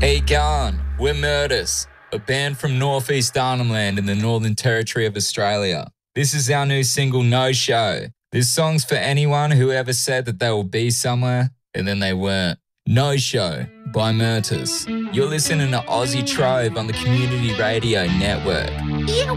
Hey, Garn, we're Murtis, a band from northeast Arnhem Land in the Northern Territory of Australia. This is our new single, No Show. This song's for anyone who ever said that they will be somewhere and then they weren't. No Show by Murtis. You're listening to Aussie Trove on the Community Radio Network.